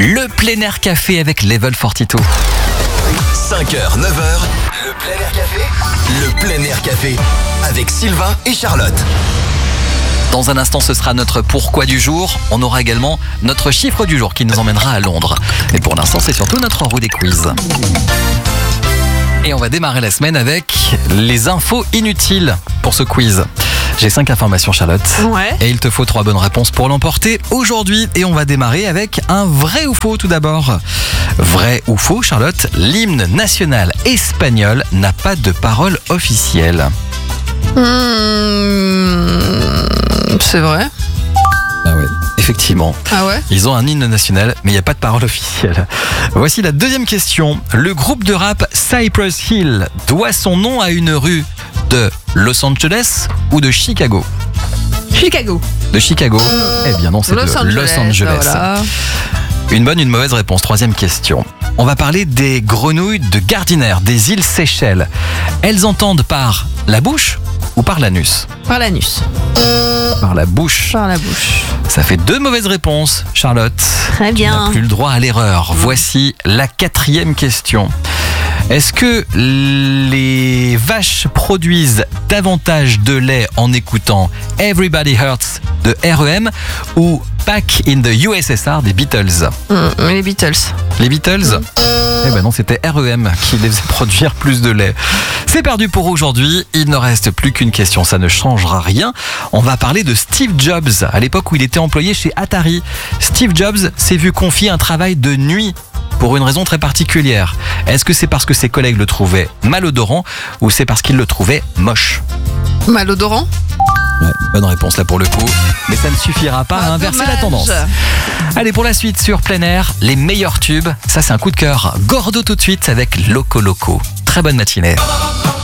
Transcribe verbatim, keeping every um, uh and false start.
Le plein air café avec Level quarante-deux. cinq heures, neuf heures, le plein air café. Le plein air café avec Sylvain et Charlotte. Dans un instant, ce sera notre pourquoi du jour. On aura également notre chiffre du jour qui nous emmènera à Londres. Et pour l'instant, c'est surtout notre roue des quiz. Et on va démarrer la semaine avec les infos inutiles pour ce quiz. J'ai cinq informations, Charlotte. Ouais. Et il te faut trois bonnes réponses pour l'emporter aujourd'hui. Et on va démarrer avec un vrai ou faux tout d'abord. Vrai ou faux, Charlotte, l'hymne national espagnol n'a pas de parole officielle. Mmh, c'est vrai. Ah ouais, effectivement. Ah ouais. Ils ont un hymne national, mais il n'y a pas de parole officielle. Voici la deuxième question. Le groupe de rap Cypress Hill doit son nom à une rue de Los Angeles ou de Chicago? Chicago. De Chicago? Eh bien non, c'est Los de Angeles, Los Angeles. voilà. Une bonne, une mauvaise réponse. Troisième question. On va parler des grenouilles de Gardiner, des îles Seychelles. Elles entendent par la bouche ou par l'anus? Par l'anus. Par la bouche. Par la bouche. Ça fait deux mauvaises réponses, Charlotte. Très Tu bien. n'as plus le droit à l'erreur. Voici la quatrième question. Est-ce que les vaches produisent davantage de lait en écoutant Everybody Hurts de R E M ou Back in the U S S R des Beatles? Mmh, les Beatles. Les Beatles? Eh ben non, c'était R E M qui les faisait produire plus de lait. C'est perdu pour aujourd'hui. Il ne reste plus qu'une question, ça ne changera rien. On va parler de Steve Jobs, à l'époque où il était employé chez Atari. Steve Jobs s'est vu confier un travail de nuit pour une raison très particulière. Est-ce que c'est parce que ses collègues le trouvaient malodorant ou c'est parce qu'ils le trouvaient moche? Malodorant. Ouais, bonne réponse là pour le coup. Mais ça ne suffira pas à Ah, inverser dommage. la tendance. Allez, pour la suite sur plein air, les meilleurs tubes. Ça, c'est un coup de cœur. Gordo tout de suite avec Loco Loco. Très bonne matinée.